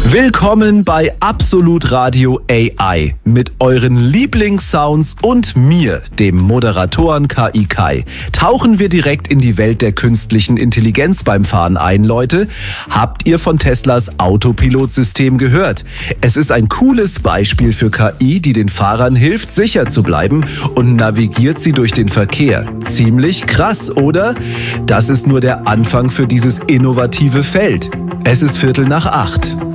Willkommen bei Absolut Radio AI mit euren Lieblingssounds und mir, dem Moderatoren KI Kai. Tauchen wir direkt in die Welt der künstlichen Intelligenz beim Fahren ein, Leute. Habt ihr von Teslas Autopilotsystem gehört? Es ist ein cooles Beispiel für KI, die den Fahrern hilft, sicher zu bleiben und navigiert sie durch den Verkehr. Ziemlich krass, oder? Das ist nur der Anfang für dieses innovative Feld. Es ist 7:45.